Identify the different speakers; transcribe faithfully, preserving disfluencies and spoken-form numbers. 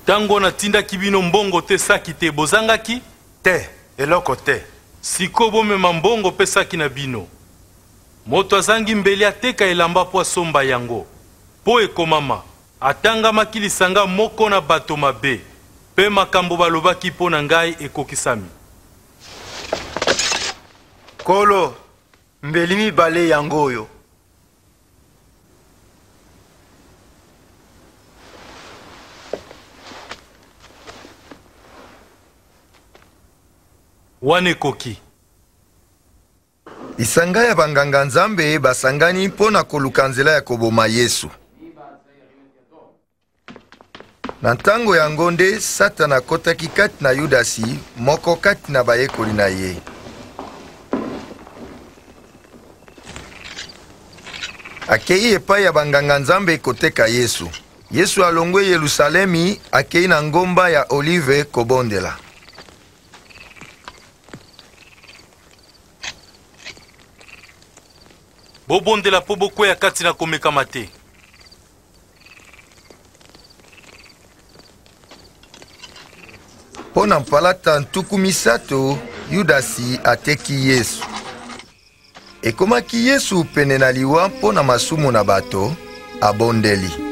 Speaker 1: Tango na tinda kibino mbongo te saki te bozangaki?
Speaker 2: Te, eloko te.
Speaker 1: Siko bomema mbongo pe saki na bino. Moto azangi mbeli ateka elamba po asomba yango. Po ekomama, atangamaki lisanga moko na bato mabe. Pe makambo balobaki po na ngai ekokisami.
Speaker 2: Kolo, mbeli mibale yango oyo.
Speaker 1: Wane koki.
Speaker 3: Lisanga ya banganga nzambe basangani mpo na koluka nzela ya koboma Yesu. Na ntango yango nde Satana akotaki kati na Yudasi, moko kati na bayekoli na ye. Akei epai ya banganga nzambe koteka Yesu. Yesu alongwe Yerusalemi, akei na ngomba ya Olive kobondela.
Speaker 1: Bobondela po bokwea kati na komekama te.
Speaker 3: Po na mpalata ntuku misato, Yudasi ateki Yesu. Ekomaki Yesu pene na liwa mpo na masumu na bato, abondeli.